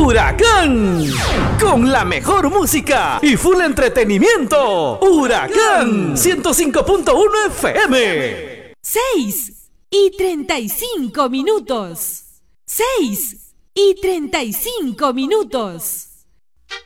Huracán, con la mejor música y full entretenimiento. Huracán 105.1 FM. 6:35. 6:35.